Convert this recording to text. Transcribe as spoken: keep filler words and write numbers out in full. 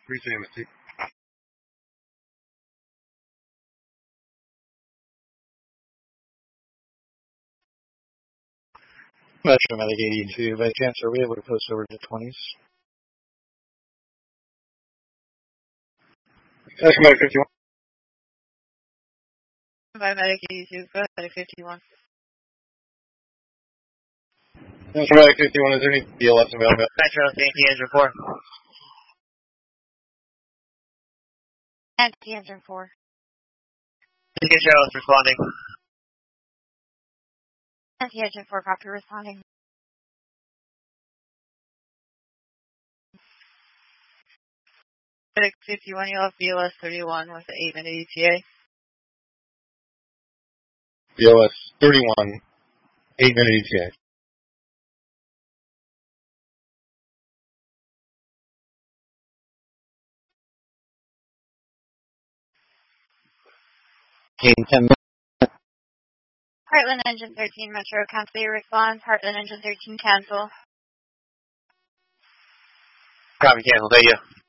Three Sam at two. Metromatic eighty-two. By chance, are we able to post over to twenties? Metromatic fifty-one. Metromatic eighty-two. Go ahead at fifty-one. Metromatic fifty-one. Is there any B L S available? Metro, Saint Engine four. Anti Engine four. Beacon Sheriff responding. Anti Engine four, copy responding. fifty-one, you'll have B L S thirty-one with the eight minute E T A. B L S thirty-one, eight minute E T A. ten minutes. Heartland Engine thirteen, Metro, cancel your response. Heartland Engine thirteen, cancel. Copy, cancel, thank you.